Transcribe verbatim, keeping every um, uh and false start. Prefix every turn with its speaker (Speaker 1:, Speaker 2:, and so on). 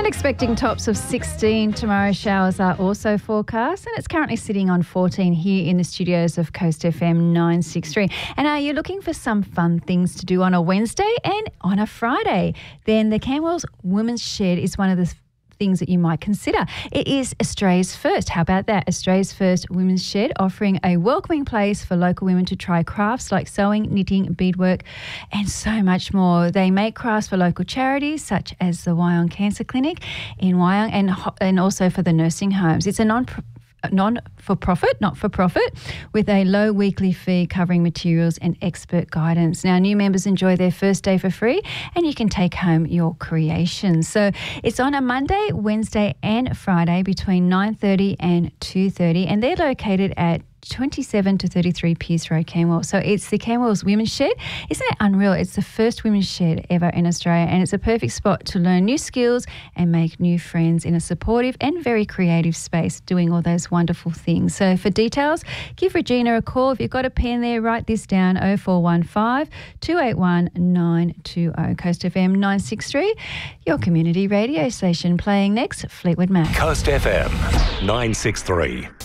Speaker 1: expecting tops of sixteen tomorrow. Showers are also forecast, and it's currently sitting on fourteen here in the studios of Coast F M nine sixty-three. And are you looking for some fun things to do on a Wednesday and on a Friday? Then the Camwells Women's Shed is one of the things that you might consider. It is Australia's first. How about that? Australia's first women's shed, offering a welcoming place for local women to try crafts like sewing, knitting, beadwork, and so much more. They make crafts for local charities such as the Wyong Cancer Clinic in Wyong, and and also for the nursing homes. It's a non non-for-profit, not-for-profit, with a low weekly fee covering materials and expert guidance. Now, new members enjoy their first day for free, and you can take home your creations. So it's on a Monday, Wednesday and Friday between nine thirty and two thirty, and they're located at twenty-seven to thirty-three Pierce Road, Camwell. So it's the Camwell's Women's Shed. Isn't it unreal? It's the first women's shed ever in Australia, and it's a perfect spot to learn new skills and make new friends in a supportive and very creative space, doing all those wonderful things. So for details, give Regina a call. If you've got a pen there, write this down: oh four one five, two eight one, nine two oh. Coast F M nine sixty-three, your community radio station. Playing next, Fleetwood Mac.
Speaker 2: Coast F M nine sixty-three.